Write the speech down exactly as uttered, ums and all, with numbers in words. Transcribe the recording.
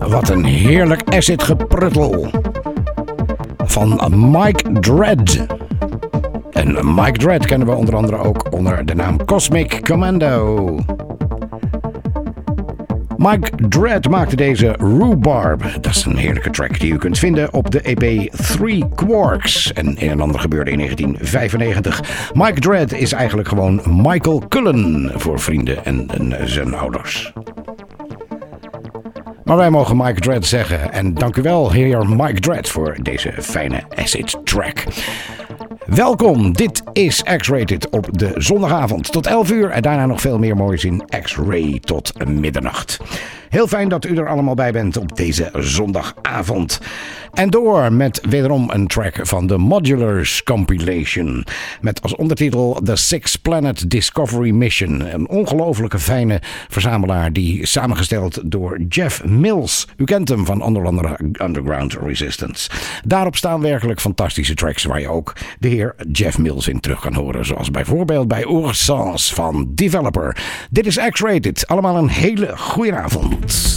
Wat een heerlijk acid gepruttel van Mike Dread. En Mike Dread kennen we onder andere ook onder de naam Cosmic Commando. Mike Dread maakte deze Rhubarb. Dat is een heerlijke track die u kunt vinden op de E P Three Quarks. En een en ander gebeurde in negentien vijfennegentig. Mike Dread is eigenlijk gewoon Michael Cullen voor vrienden en, en zijn ouders. Maar wij mogen Mike Dread zeggen. En dank u wel, heer Mike Dread, voor deze fijne acid track. Welkom, dit is X-Rated op de zondagavond tot elf uur en daarna nog veel meer moois in X-Ray tot middernacht. Heel fijn dat u er allemaal bij bent op deze zondagavond. En door met wederom een track van de Modulars Compilation. Met als ondertitel The Six Planet Discovery Mission. Een ongelofelijke fijne verzamelaar die samengesteld door Jeff Mills. U kent hem van onder andere Underground Resistance. Daarop staan werkelijk fantastische tracks waar je ook de heer Jeff Mills in terug kan horen. Zoals bijvoorbeeld bij Oursans van Developer. Dit is X-Rated. Allemaal een hele goede avond.